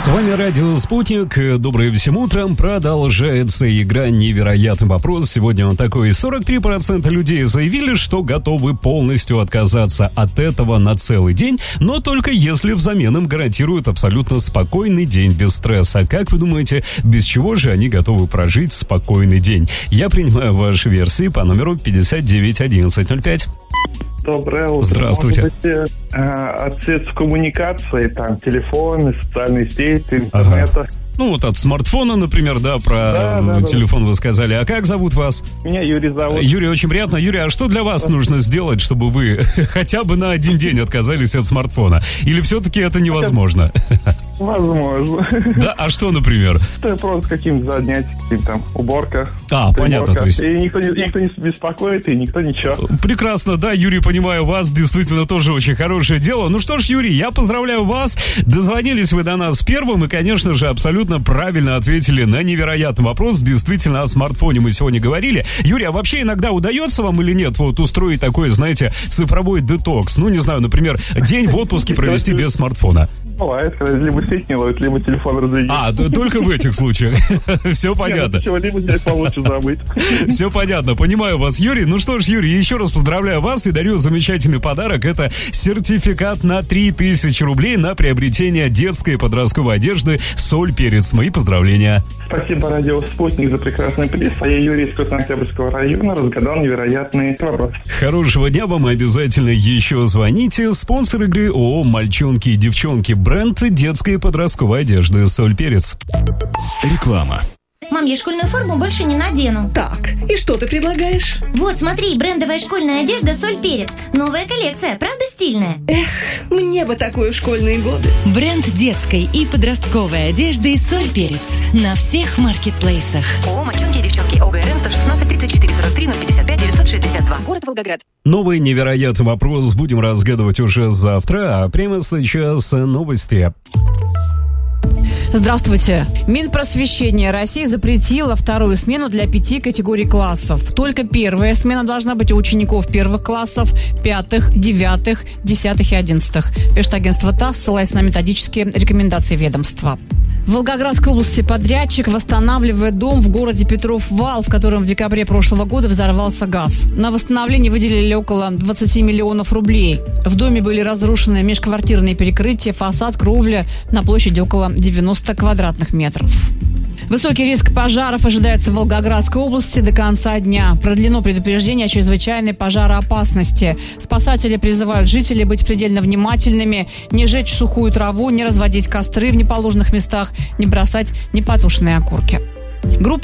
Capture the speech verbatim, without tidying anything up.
С вами Радио Спутник. Доброе всем утром. Продолжается игра «Невероятный вопрос». Сегодня он такой. сорок три процента людей заявили, что готовы полностью отказаться от этого на целый день, но только если взамен им гарантируют абсолютно спокойный день без стресса. Как вы думаете, без чего же они готовы прожить спокойный день? Я принимаю ваши версии по номеру пятьдесят девять одиннадцать ноль пять. Доброе утро. Здравствуйте. Может быть, э, от средств коммуникации, там, телефоны, социальные сети, интернета. Ага. Ну, вот от смартфона, например, да, про да, да, телефон да. вы сказали. А как зовут вас? Меня Юрий зовут. Юрий, очень приятно. Юрий, а что для вас да. нужно сделать, чтобы вы хотя бы на один день отказались от смартфона? Или все-таки это невозможно? Возможно. Да, а что, например? Это просто каким-то занятием, там, уборка. А, понятно, то есть... И никто, никто не беспокоит, и никто ничего. Прекрасно, да, Юрий, понимаю вас, действительно тоже очень хорошее дело. Ну что ж, Юрий, я поздравляю вас. Дозвонились вы до нас первым и, конечно же, абсолютно правильно ответили на невероятный вопрос. Действительно, о смартфоне мы сегодня говорили. Юрий, а вообще иногда удается вам или нет вот устроить такой, знаете, цифровой детокс? Ну, не знаю, например, день в отпуске провести без смартфона. Бывает, когда либо сеть не ловит, либо телефон разрядит. А, только в этих случаях. Все понятно. Либо телефон лучше забыть. Все понятно, понимаю вас, Юрий. Ну что ж, Юрий, еще раз поздравляю вас и дарю замечательный подарок. Это сертификат на три тысячи рублей на приобретение детской и подростковой одежды «Соль, перец». Мои поздравления. Спасибо, Радио Спутник, за прекрасный приз. А я, Юрий из Краснооктябрьского района, разгадал невероятный вопрос. Хорошего дня вам, обязательно еще звоните. Спонсор игры ООО «Мальчонки и девчонки». Бренд детской и подростковой одежды «Соль, перец». Реклама. Мам, я школьную форму больше не надену. Так, и что ты предлагаешь? Вот, смотри, брендовая школьная одежда «Соль, перец». Новая коллекция, правда стильная? Эх, мне бы такую в школьные годы. Бренд детской и подростковой одежды «Соль, перец» на всех маркетплейсах. ООО «Мальчонки и девчонки». ОГРН сто шестнадцать тридцать четыре сорок три ноль пятьдесят пять девятьсот шестьдесят два. Город Волгоград. Новый невероятный вопрос будем разгадывать уже завтра, а прямо сейчас новости. Здравствуйте. Минпросвещение России запретило вторую смену для пяти категорий классов. Только первая смена должна быть у учеников первых классов, пятых, девятых, десятых и одиннадцатых. Пишет агентство ТАСС, ссылаясь на методические рекомендации ведомства. В Волгоградской области подрядчик восстанавливает дом в городе Петров-Вал, в котором в декабре прошлого года взорвался газ. На восстановление выделили около двадцать миллионов рублей. В доме были разрушены межквартирные перекрытия, фасад, кровля на площади около девяносто квадратных метров. Высокий риск пожаров ожидается в Волгоградской области до конца дня. Продлено предупреждение о чрезвычайной пожароопасности. Спасатели призывают жителей быть предельно внимательными, не жечь сухую траву, не разводить костры в неположенных местах, не бросать непотушенные окурки. Группа